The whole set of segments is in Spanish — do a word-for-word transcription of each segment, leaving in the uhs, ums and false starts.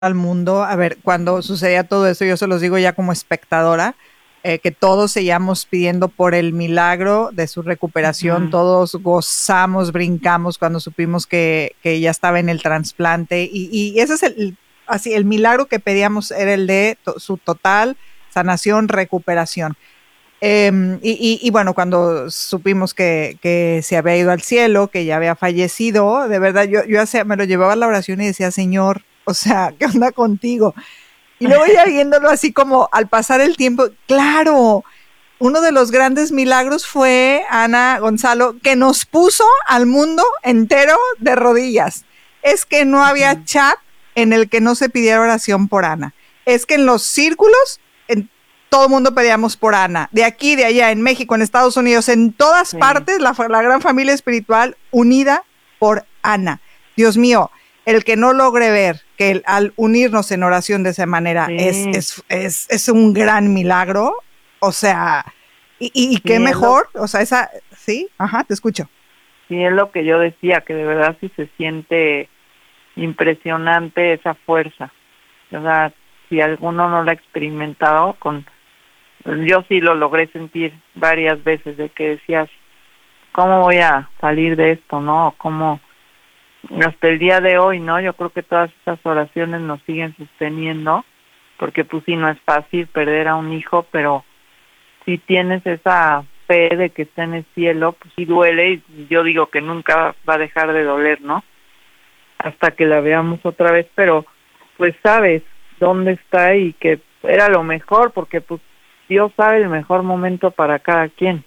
al mundo. A ver, cuando sucedía todo eso, yo se los digo ya como espectadora, eh, que todos seguíamos pidiendo por el milagro de su recuperación, uh-huh. Todos gozamos, brincamos cuando supimos que, que ya estaba en el trasplante, y, y ese es el, así, el milagro que pedíamos era el de to, su total sanación, recuperación. Eh, y, y, y bueno, cuando supimos que, que se había ido al cielo, que ya había fallecido, de verdad, yo, yo hacía, me lo llevaba a la oración y decía, Señor, o sea, ¿qué onda contigo? Y luego ya viéndolo así como al pasar el tiempo, claro, uno de los grandes milagros fue, Ana, Gonzalo, que nos puso al mundo entero de rodillas. Es que no había uh-huh. chat en el que no se pidiera oración por Ana. Es que en los círculos, en todo el mundo pedíamos por Ana, de aquí, de allá, en México, en Estados Unidos, en todas sí. partes, la, la gran familia espiritual unida por Ana. Dios mío, el que no logre ver que el, al unirnos en oración de esa manera sí. es, es, es, es un gran milagro, o sea, y, y, y qué sí, mejor, lo, o sea, esa, sí, ajá, te escucho. Sí, es lo que yo decía, que de verdad sí se siente impresionante esa fuerza, o sea, si alguno no lo ha experimentado, con yo sí lo logré sentir varias veces, de que decías, ¿cómo voy a salir de esto, no? ¿Cómo? Hasta el día de hoy, ¿no? Yo creo que todas estas oraciones nos siguen sosteniendo, porque pues sí, no es fácil perder a un hijo, pero si tienes esa fe de que está en el cielo, pues sí duele, y yo digo que nunca va a dejar de doler, ¿no? Hasta que la veamos otra vez, pero pues sabes dónde está y que era lo mejor, porque pues Dios sabe el mejor momento para cada quien.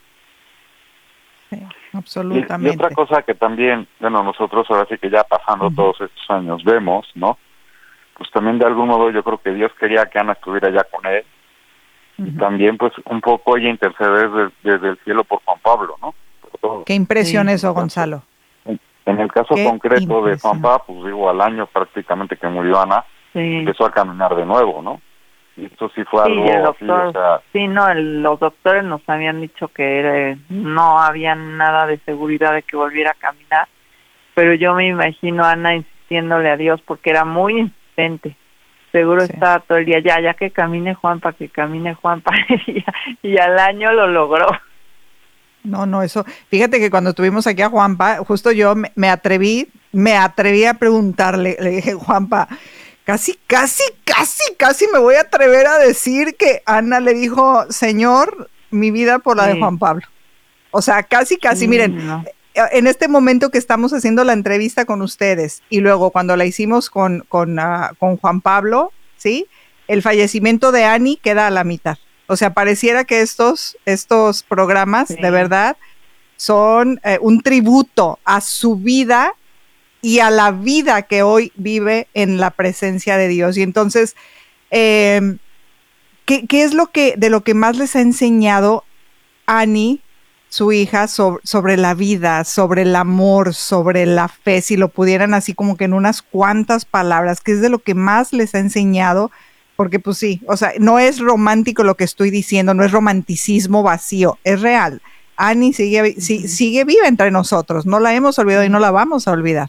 Sí, absolutamente. Y, y otra cosa que también, bueno, nosotros ahora sí que ya pasando uh-huh. todos estos años vemos, ¿no? Pues también de algún modo yo creo que Dios quería que Ana estuviera ya con él. Uh-huh. Y también pues un poco ella interceder desde, desde el cielo por Juan Pablo, ¿no? Qué impresión sí. eso, Gonzalo. En, en el caso Qué concreto impresión. de Juan Pablo, pues digo, al año prácticamente que murió Ana, sí. empezó a caminar de nuevo, ¿no? Y eso sí fue sí, algo el doctor, así, o sea... Sí, no, el, los doctores nos habían dicho que era, no había nada de seguridad de que volviera a caminar, pero yo me imagino a Ana insistiéndole a Dios porque era muy insistente. Seguro sí. estaba todo el día, ya, ya que camine Juan, para que camine Juan, para y, y al año lo logró. No, no, eso, fíjate que cuando tuvimos aquí a Juanpa, justo yo me, me atreví, me atreví a preguntarle, le dije, Juanpa, casi, casi, casi, casi me voy a atrever a decir que Ana le dijo, Señor, mi vida por la sí. de Juan Pablo. O sea, casi, casi, sí, miren, no. en este momento que estamos haciendo la entrevista con ustedes y luego cuando la hicimos con, con, uh, con Juan Pablo, ¿sí? El fallecimiento de Ani queda a la mitad. O sea, pareciera que estos, estos programas, sí. de verdad, son eh, un tributo a su vida y a la vida que hoy vive en la presencia de Dios. Y entonces, eh, ¿qué, qué es lo que, de lo que más les ha enseñado Ani, su hija, sobre, sobre la vida, sobre el amor, sobre la fe? Si lo pudieran así como que en unas cuantas palabras, ¿qué es de lo que más les ha enseñado? Porque pues sí, o sea, no es romántico lo que estoy diciendo, no es romanticismo vacío, es real. Ani sigue, sí, sigue viva entre nosotros, no la hemos olvidado y no la vamos a olvidar.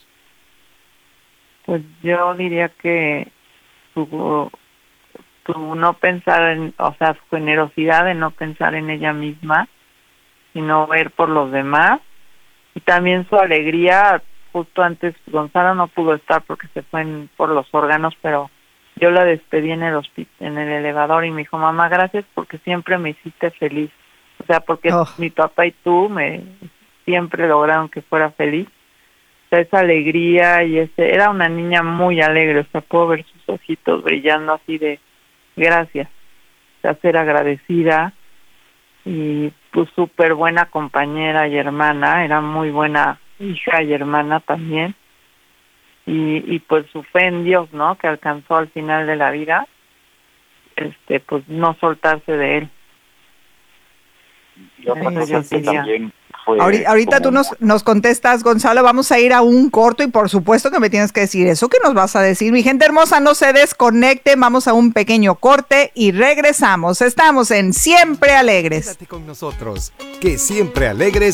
Pues yo diría que tu, tu no pensar en, o sea, su generosidad de no pensar en ella misma, sino ver por los demás, y también su alegría. Justo antes Gonzalo no pudo estar porque se fue en, por los órganos, pero yo la despedí en el hospital, en el elevador, y me dijo, mamá, gracias porque siempre me hiciste feliz. O sea, porque oh. mi papá y tú me siempre lograron que fuera feliz. O sea, esa alegría y ese, era una niña muy alegre, o sea, puedo ver sus ojitos brillando así de gracias, o sea, ser agradecida, y pues súper buena compañera y hermana, era muy buena hija y hermana también. Y, y pues su fe en Dios, ¿no? Que alcanzó al final de la vida, este, pues no soltarse de él. Y otra cosa que también fue ahorita ahorita tú nos, nos contestas, Gonzalo, vamos a ir a un corto y por supuesto que me tienes que decir eso que nos vas a decir. Mi gente hermosa, no se desconecte, vamos a un pequeño corte y regresamos. Estamos en Siempre Alegres. Quédate con nosotros, que Siempre Alegres